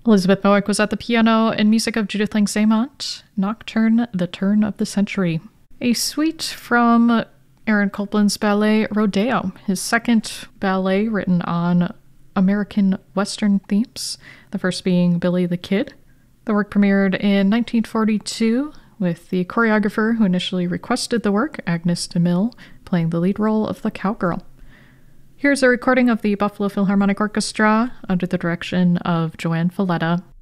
Elizabeth Mowick was at the piano in music of Judith Lang's Nocturne, The Turn of the Century. A suite from Aaron Copland's ballet Rodeo, his second ballet written on American Western themes, the first being Billy the Kid. The work premiered in 1942 with the choreographer who initially requested the work, Agnes DeMille, playing the lead role of the cowgirl. Here's a recording of the Buffalo Philharmonic Orchestra under the direction of Joanne Falletta